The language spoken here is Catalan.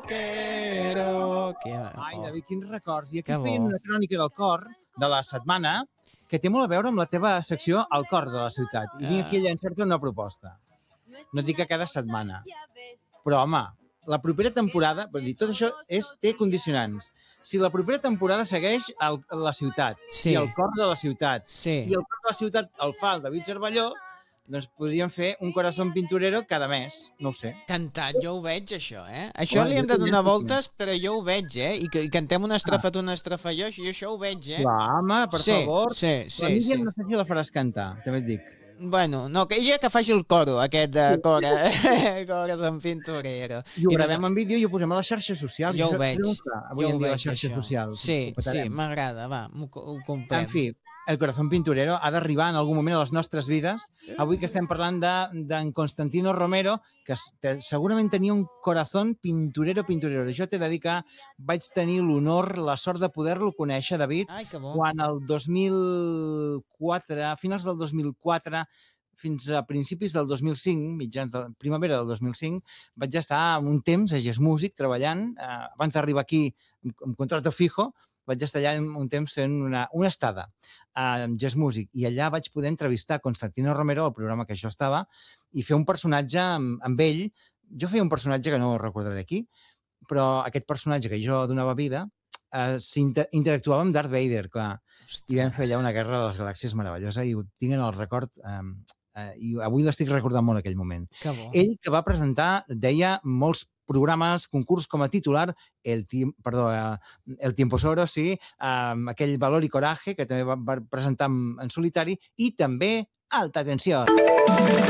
quiero... Ai, David, quins records. I aquí Que bo. feien una crònica del cor de la setmana que té molt a veure amb la teva secció El cor de la ciutat. I vinc aquí a llançar-te una proposta. No et dic que cada setmana. Però, home, la propera temporada, vull dir, tot això té condicionants. Si la propera temporada segueix la ciutat Sí. i el cor de la ciutat Sí. i el cor de la ciutat el fa el David Cervelló, doncs podríem fer un corazón pinturero cada mes, no ho sé. Cantat, jo ho veig, això, Això Home, li hem jo de també donar estic voltes, però jo ho veig, I cantem una estrofa, tu una estrofa, jo això ho veig, Clar, home, per favor. Sí. La Míriam no sé si la faràs cantar, també et dic. Bueno, no, que ella que faci el coro, aquest de Corazón Pinturero. I ho gravem en vídeo i ho posem a les xarxes socials. Jo ho Això veig. triomfa avui en dia les xarxes socials. Sí, Ho petarem. m'agrada, va, ho comprem. En fi, el corazón pinturero ha d'arribar en algun moment a les nostres vides. Avui que estem parlant d'en Constantino Romero, que segurament tenia un corazón pinturero. Jo t'he de dir que vaig tenir l'honor, la sort de poder-lo conèixer, David, Ai, que bo. quan el 2004, a finals del 2004, fins a principis del 2005, mitjans de primavera del 2005, vaig estar un temps a Jazz Music treballant, abans d'arribar aquí amb contrato fijo, vaig estar allà un temps fent una estada amb Jazz Music, i allà vaig poder entrevistar Constantino Romero, al programa que jo estava, i fer un personatge amb ell. Jo feia un personatge que no recordaré aquí, però aquest personatge que jo donava vida interactuava amb Darth Vader, clar. I vam fer allà una guerra de les galàxies meravellosa i ho tinc en el record, i avui l'estic recordant molt aquell moment. Que bo. Ell, que va presentar, deia, molts programes, concurs com a titular, El Tiempo es Oro, sí, aquell Valor i Coraje, que també va presentar en solitari, i també Alta Tensió.